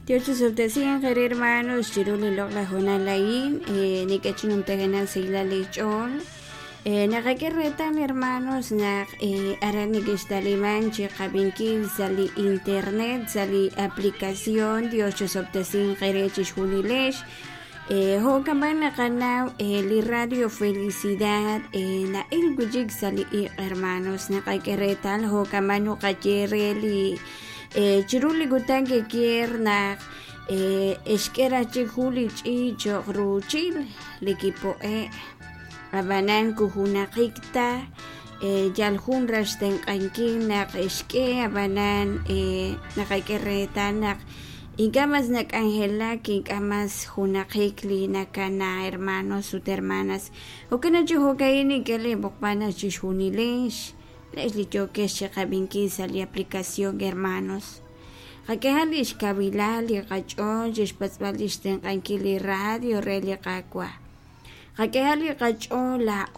Dios subtesían hermanos, chiruli la jonalain, ni que chinum tegena sigla lechol. Nakakerretan hermanos na aranikis taliman chikabinkil sali internet sali aplicación Dios subtesían herechis junilesh. Hokaman nakanaw li Radio Felicidad na ilgujig sali hermanos nakakerretan hokaman no kachere chiruli gutang que quier na eskera chihuli chicho ruchil equipo abanan kuhunakikta jalhun rasten kankin nak eske abanan nakaikerretan nak ingamas nak angela kingamas hunakikli nakana hermanos sut hermanas okena chuhokaini que le bokpana chihunilesh les dicho que se cabinki sali aplicación hermanos Hakehalish kabilali kacho jespasbalish ten kankili radio reli kakwa Hakehali kacho la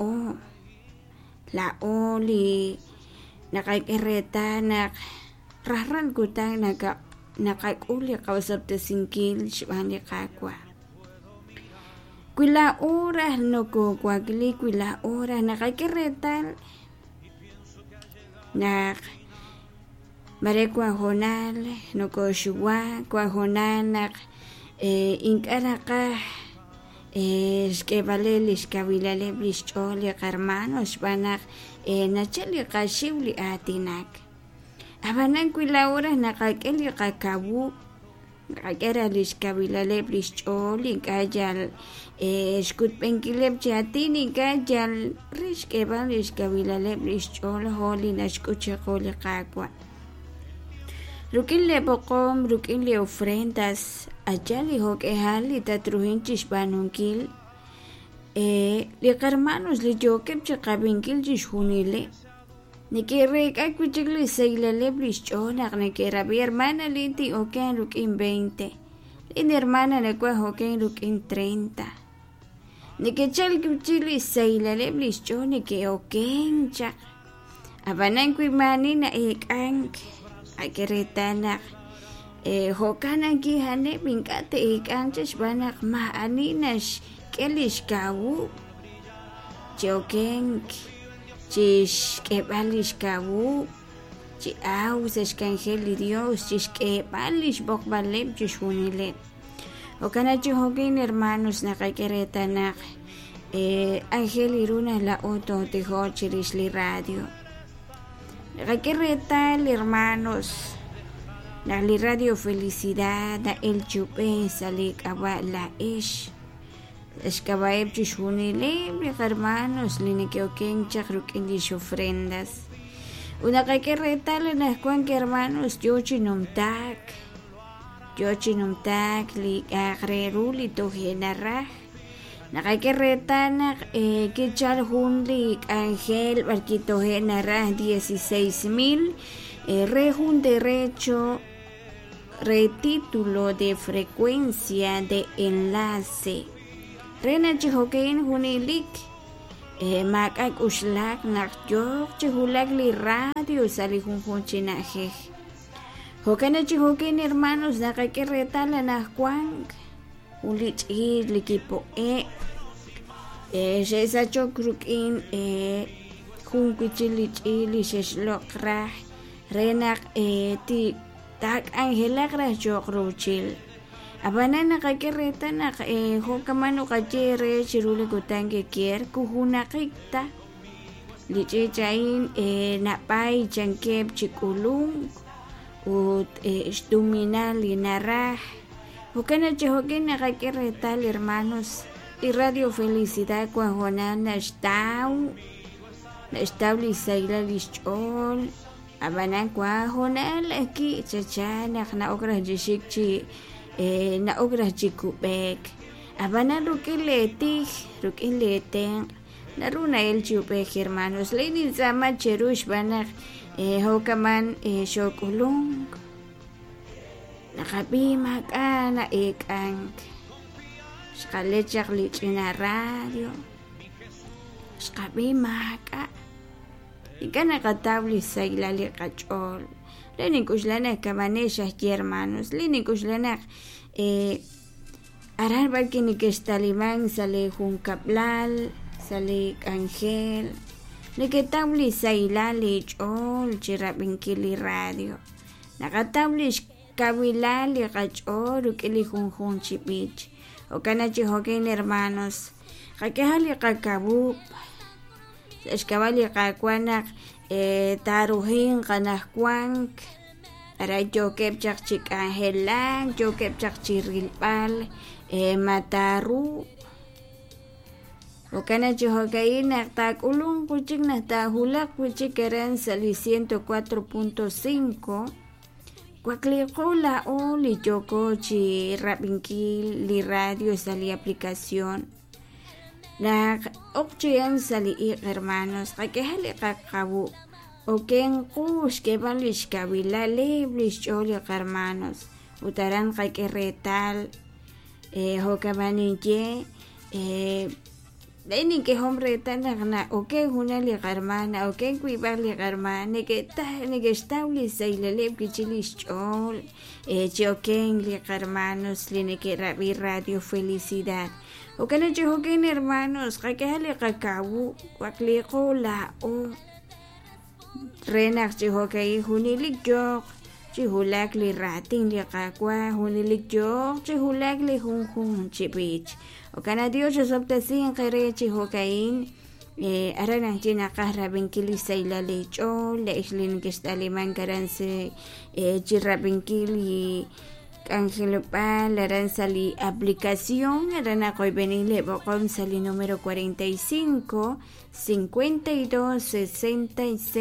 o li nakaikereta nak rahran kutang nakakuli kausap te singkil shbani kakwa Kuila ora no ko kwagli kuila ora nakaikereta nak mare kwajonal no ko shuwa kwajonal nak inkaraka que vale les kabilale blichole hermanos banak nacheli kashibli atinak abanan kuila ora nakakeli kakabu nakakera les kabilale blichole kajal skut penkilep chatini kajal riske vales kabilale blichole holi naskuche holi kakwa Rukinle pokom rukinle ofrendas ajali hokehali tatruhinchis banunkil li hermanos li jokep chakabinkil jishunile nikere kakuchigli seilale blichona nikera bi hermana linti oken rukin 20 lin hermana nekwa hoken rukin 30 nikechal kuchili seilale blichona ke oken chak abanan kuimani na ekank Akeretana hokana ki hane bingkate ikanches banak maaninas kelish kawu joken chish kebalish kawu chi aus eskangeli Dios chish kebalish bokbalem chishunile hokana chi hokin hermanos nakakeretana Angel Iruna la oto te hochirish li radio Requerretal hermanos la Radio Felicidad el chupe sale kaba la escabaeb chishunile hermanos lineke oken chakrukin ofrendas una requerretal na kwan hermanos yochinumtak li agreruli to genaraj Nakakerretana kichal hunli Angel Barquito Genara 16,000 rejun derecho retítulo de frecuencia de enlace Rena chihokein hunilik makak uslak nak yok chihulak li radio salihun chinaje Hokana chihokein hermanos nakakerretala nakwank Ulich equipo esa chokrukin kunkuchilich lisheshlokra renak ti tak angelakra chokruchil abanana kakereta nak hokamano kachere chirule kutange kier kuhunakikta lichechain napay chankep chikulung ut estuminal linaraj Hokana chihokin nakakerretal hermanos y Radio Felicidad kwajonan nashtaw li sayla lichol abanan kwajonal aquí chachanak na okra jishikchi na okra chikubek abanan rukileteng naruna el chupek hermanos lenin sama cherush banak hokaman shokulung Nakabima ka na ikang Skalechak lichina radio Skabima ka Ika nakatabli sa ilali kachol Lenin kushlanak kamaneshas hermanos. Lenin kushlanak arar barkini que estalimán sale juncaplal, sale ángel. Nakatabli sailali chol chirapinkili radio. Nakatabli kabilali kachor ukili junjun chipich. O kanachi hokin hermanos. Kakehali kakabup. Eskabali kakwanak taruhin kanakwank. Ara yo kepchak chik angelang, yo kepchak chirilpal, mataru. O kanachi hokin naktakulung kuchik naktahulak kuchik eran sali 104.5. Cuaclicola o li yoko chi rapinkil li radio sali aplicación. Na okchian sali hermanos, kakehali kakabu. O ken kush que van lish kabila lish choli hermanos. Utaran kakeretal hokabaninje Lenin que hombre tan na o que una li hermana o que cuibar li hermana que establi se le kichilis chol choken li hermanos li que radio felicidad o que no choken hermanos que hale kakabu kwakliko la o renak choken hunilik jok chihulak li rating li kakwa hunilik jok chihulak li hun chipich o kana Dios sobtasin qere chihokain arana jina qahra binkili sayla lecho le islin kistaliman karanse chirabinkili Ángel Pal aran sali aplicación arana koy benile bokon sali número 45 52 66